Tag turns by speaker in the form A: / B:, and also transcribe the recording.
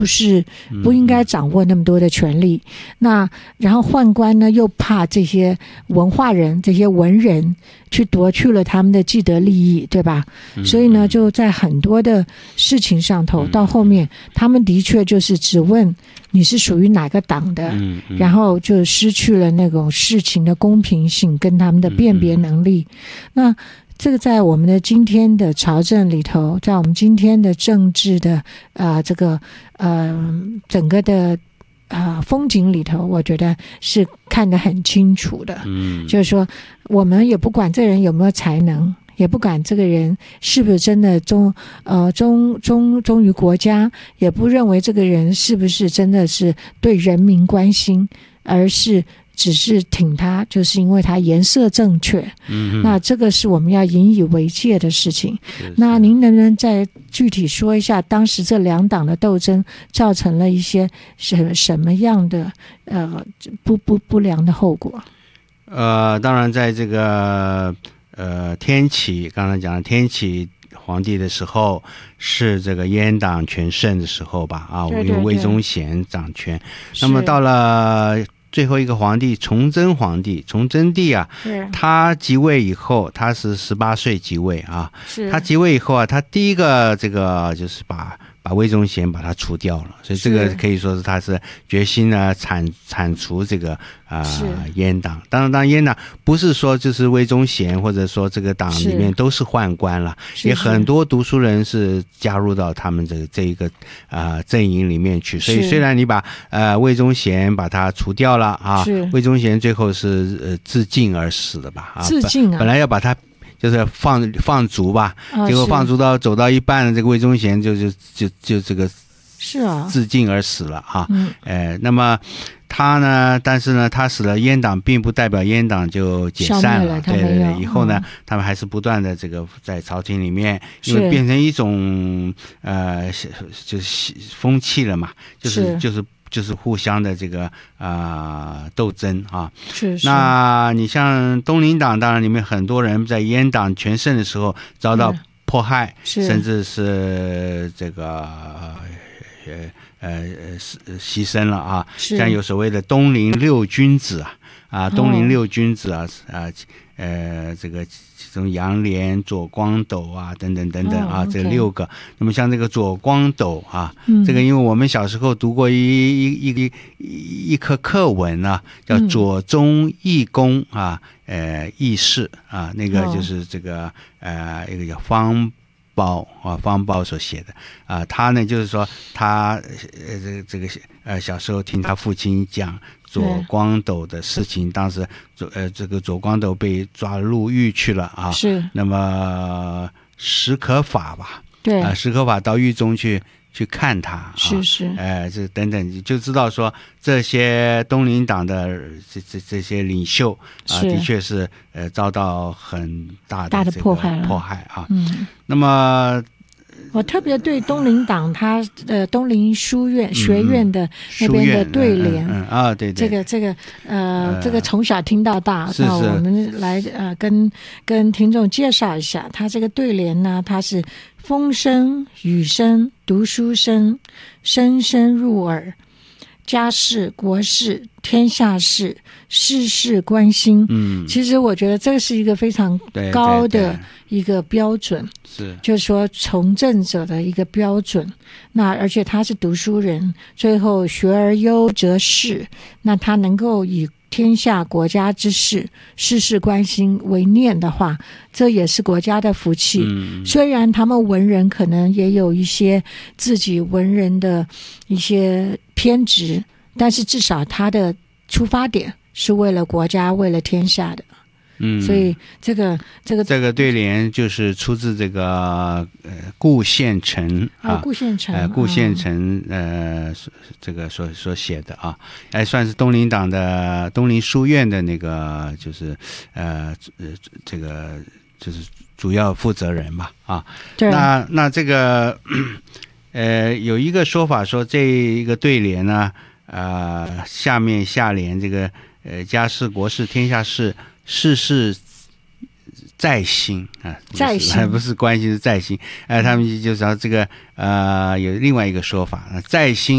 A: 不是不应该掌握那么多的权力。那然后宦官呢又怕这些文化人这些文人去夺去了他们的既得利益，对吧？所以呢就在很多的事情上头，到后面他们的确就是只问你是属于哪个党的，然后就失去了那种事情的公平性跟他们的辨别能力。那这个在我们的今天的朝政里头，在我们今天的政治的这个整个的风景里头，我觉得是看得很清楚的。就是说我们也不管这人有没有才能，也不管这个人是不是真的忠于国家，也不认为这个人是不是真的是对人民关心，而是只是挺他，就是因为他颜色正确。那这个是我们要引以为戒的事情。那您能不能再具体说一下，当时这两党的斗争造成了一些什么样的不良的后果？
B: 当然在这个天启刚才讲的天启皇帝的时候，是这个阉党全盛的时候吧？因为魏忠贤掌权。那么到了最后一个皇帝崇祯皇帝，崇祯帝啊，他即位以后，他是18岁即位啊。他即位以后啊，他第一个这个就是把魏忠贤把他除掉了，所以这个可以说是他是决心呢铲除这个阉党。当然阉党不是说就是魏忠贤或者说这个党里面都是宦官了，也很多读书人是加入到他们这一个阵营里面去。所以虽然你把魏忠贤把他除掉了啊，魏忠贤最后是自尽而死的吧？自尽啊，本来要把他就是放逐吧，结果放逐走到一半的这个魏忠贤就这个自尽而死了啊。那么他呢，但是呢他死了，阉党并不代表阉党就解散了。对，以后呢他们还是不断的这个在朝廷里面，因为变成一种就是风气了嘛，就是互相的这个斗争啊。那你像东林党，当然里面很多人在阉党全盛的时候遭到迫害，甚至是这个牺牲了啊。像有所谓的东林六君子东林六君子这个其中杨涟、左光斗等等这6个。那么像这个左光斗这个因为我们小时候读过一课课文叫左宗义公义士那个就是这个一个叫方包所写的他呢就是说他这个小时候听他父亲讲左光斗的事情，当时这个左光斗被抓入狱去了那么史可法吧，史可法到狱中去看他这等等，就知道说这些东林党的这些领袖的确是遭到很大的迫害那么
A: 我特别对东林党他东林书院学院的那边的对联
B: 对，
A: 这个从小听到大。那我们来跟听众介绍一下，他这个对联呢，他是风声雨声读书声，声声入耳，家事国事天下事，事事关心。其实我觉得这是一个非常高的一个标准，就是说从政者的一个标准。那而且他是读书人，最后学而优则仕，那他能够以天下国家之事，事事关心为念的话，这也是国家的福气。虽然他们文人可能也有一些自己文人的一些偏执，但是至少他的出发点是为了国家，为了天下的。所以这个
B: 对联就是出自这个顾宪成顾宪成这个所写的算是东林党的东林书院的那个就是这个就是主要负责人吧那这个有一个说法说这一个对联呢下联这个家事国事天下事，事事在心在心不是关心是在心他们就说这个有另外一个说法在心